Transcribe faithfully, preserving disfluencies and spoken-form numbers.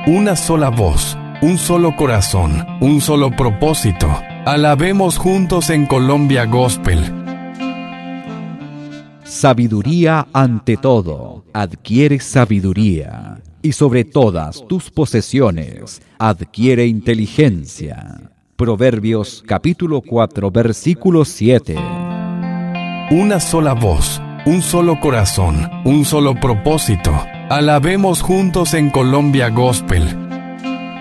una sola voz, un solo corazón, un solo propósito. Alabemos juntos en Colombia Gospel. Sabiduría ante todo. Adquiere sabiduría. Y sobre todas tus posesiones, adquiere inteligencia. Proverbios capítulo cuatro, versículo siete. Una sola voz, un solo corazón, un solo propósito. Alabemos juntos en Colombia Gospel.